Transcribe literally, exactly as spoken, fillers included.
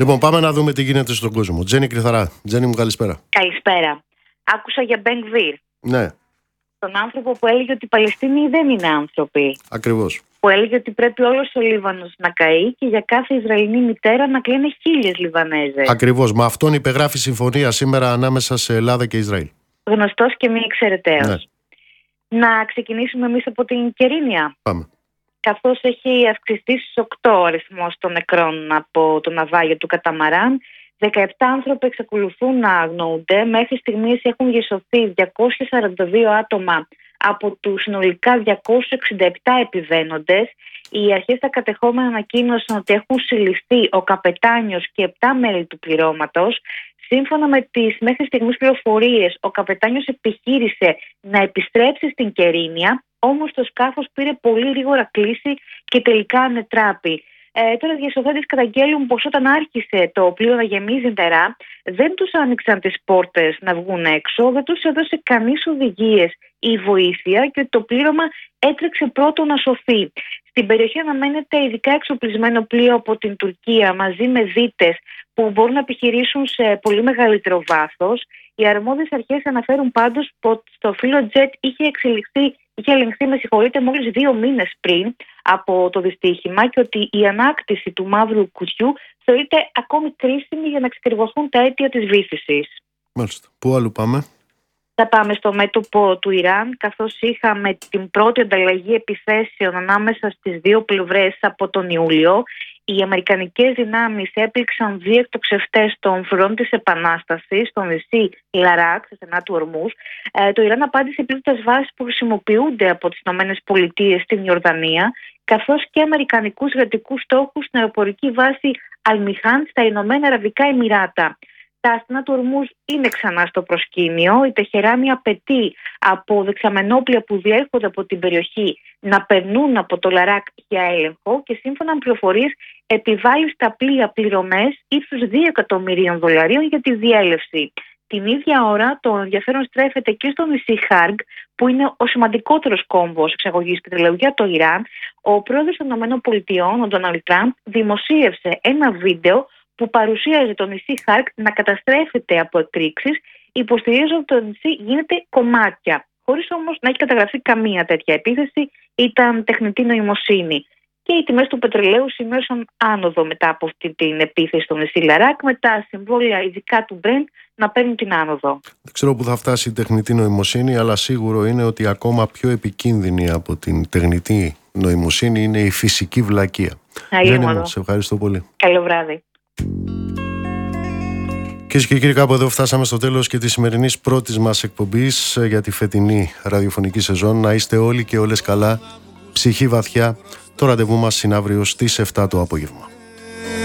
Λοιπόν, πάμε να δούμε τι γίνεται στον κόσμο. Τζέννη Κρυθαρά. Τζέννη μου, καλησπέρα. Καλησπέρα. Άκουσα για Μπεν Γκβίρ. Ναι. Τον άνθρωπο που έλεγε ότι οι Παλαιστίνοι δεν είναι άνθρωποι. Ακριβώς. Που έλεγε ότι πρέπει όλος ο Λίβανος να καεί και για κάθε Ισραηλινή μητέρα να κλαίνε χίλιες Λιβανέζες. Ακριβώς. Με αυτόν υπεγράφει συμφωνία σήμερα ανάμεσα σε Ελλάδα και Ισραήλ. Γνωστός και μη εξαιρεταίος. Ναι. Να ξεκινήσουμε εμείς από την Κερίνια. Πάμε. Καθώς έχει αυξηθεί στους οκτώ ο αριθμός των νεκρών από το ναυάγιο του Καταμαράν, δεκαεπτά άνθρωποι εξακολουθούν να αγνοούνται. Μέχρι στιγμής έχουν γεσωθεί διακόσια σαράντα δύο άτομα από τους συνολικά διακόσιους εξήντα επτά επιβαίνοντες. Οι αρχές στα κατεχόμενα ανακοίνωσαν ότι έχουν συλληφθεί ο καπετάνιος και επτά μέλη του πληρώματος. Σύμφωνα με τις μέχρι στιγμής πληροφορίες, ο καπετάνιος επιχείρησε να επιστρέψει στην Κερίνια, όμως το σκάφος πήρε πολύ γρήγορα κλίση και τελικά ανετράπη. Ε, τώρα οι διασωθέντες καταγγέλουν πως όταν άρχισε το πλοίο να γεμίζει νερά, δεν τους άνοιξαν τις πόρτες να βγουν έξω, δεν τους έδωσε κανείς οδηγίες ή βοήθεια και το πλήρωμα έτρεξε πρώτο να σωθεί. Στην περιοχή αναμένεται ειδικά εξοπλισμένο πλοίο από την Τουρκία μαζί με δίτες που μπορούν να επιχειρήσουν σε πολύ μεγαλύτερο βάθος. Οι αρμόδιες αρχές αναφέρουν πάντως πως το φύλλο τζετ είχε εξελιχθεί, είχε ελεγχθεί με συγχωρείτε μόλις δύο μήνες πριν από το δυστύχημα και ότι η ανάκτηση του μαύρου κουτιού θεωρείται ακόμη κρίσιμη για να εξακριβωθούν τα αίτια της βύθισης. Μάλιστα. Πού αλλού πάμε? Θα πάμε στο μέτωπο του Ιράν, καθώς είχαμε την πρώτη ανταλλαγή επιθέσεων ανάμεσα στις δύο πλευρές από τον Ιούλιο. Οι αμερικανικές δυνάμεις έπληξαν δύο εκτοξευτές των φρουρών της Επανάστασης στο νησί Λαράκ, σε στενά του Ορμούς. Ε, το Ιράν απάντησε πλήττοντας βάσεις που χρησιμοποιούνται από τις ΗΠΑ στην Ιορδανία, καθώς και αμερικανικούς εργατικούς στόχους στην αεροπορική βάση Αλμιχάν στα Ηνωμένα Αραβικά Εμιράτα. Τα στενά του Ορμούς είναι ξανά στο προσκήνιο. Η Τεχεράνη απαιτεί από δεξαμενόπλια που διέρχονται από την περιοχή να περνούν από το Λαράκ για έλεγχο και σύμφωνα με πληροφορίες επιβάλλει στα πλοία πληρωμές ύψους δύο εκατομμυρίων δολαρίων για τη διέλευση. Την ίδια ώρα το ενδιαφέρον στρέφεται και στο νησί Χάργκ, που είναι ο σημαντικότερος κόμβος εξαγωγής πετρελαίου για το Ιράν. Ο πρόεδρος των ΗΠΑ, ο Ντόναλντ Τραμπ, δημοσίευσε ένα βίντεο που παρουσίαζε το νησί Χάρκ να καταστρέφεται από εκρήξεις, υποστηρίζοντας ότι το νησί γίνεται κομμάτια, χωρίς όμως να έχει καταγραφεί καμία τέτοια επίθεση, ήταν τεχνητή νοημοσύνη. Και οι τιμές του πετρελαίου σημείωσαν άνοδο μετά από αυτή την επίθεση στο νησί Λαράκ, με τα συμβόλαια ειδικά του Brent να παίρνουν την άνοδο. Δεν ξέρω που θα φτάσει η τεχνητή νοημοσύνη, αλλά σίγουρο είναι ότι ακόμα πιο επικίνδυνη από την τεχνητή νοημοσύνη είναι η φυσική βλακεία. Τζέννη, σε ευχαριστώ πολύ. Καλό βράδυ. Κυρίες και κύριοι, κάπου εδώ φτάσαμε στο τέλος και της σημερινής πρώτης μας εκπομπής για τη φετινή ραδιοφωνική σεζόν. Να είστε όλοι και όλες καλά, ψυχή βαθιά. Το ραντεβού μας είναι αύριο στις εφτά το απόγευμα.